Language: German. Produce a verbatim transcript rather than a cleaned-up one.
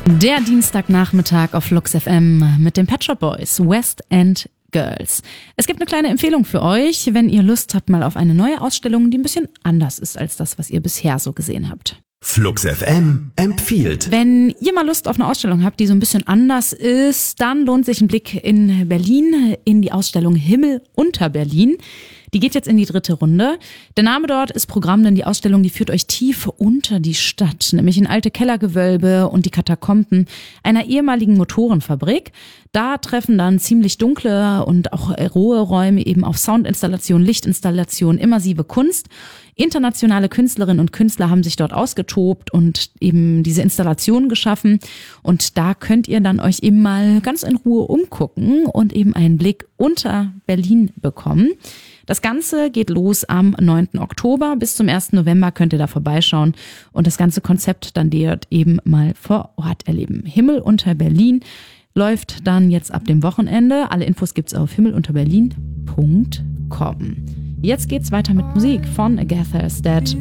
Der Dienstagnachmittag auf Flux F M mit den Pet Shop Boys, West End Girls. Es gibt eine kleine Empfehlung für euch, wenn ihr Lust habt mal auf eine neue Ausstellung, die ein bisschen anders ist als das, was ihr bisher so gesehen habt. Flux F M empfiehlt. Wenn ihr mal Lust auf eine Ausstellung habt, die so ein bisschen anders ist, dann lohnt sich ein Blick in Berlin in die Ausstellung Himmel unter Berlin. Die geht jetzt in die dritte Runde. Der Name dort ist Programm, denn die Ausstellung, die führt euch tief unter die Stadt, nämlich in alte Kellergewölbe und die Katakomben einer ehemaligen Motorenfabrik. Da treffen dann ziemlich dunkle und auch rohe Räume eben auf Soundinstallation, Lichtinstallation, immersive Kunst. Internationale Künstlerinnen und Künstler haben sich dort ausgetobt und eben diese Installationen geschaffen. Und da könnt ihr dann euch eben mal ganz in Ruhe umgucken und eben einen Blick unter Berlin bekommen. Das Ganze geht los am neunten Oktober. Bis zum ersten November könnt ihr da vorbeischauen und das ganze Konzept dann dort eben mal vor Ort erleben. Himmel unter Berlin läuft dann jetzt ab dem Wochenende. Alle Infos gibt's auf himmelunterberlin punkt com. Jetzt geht's weiter mit Musik von Agatha Is Dead.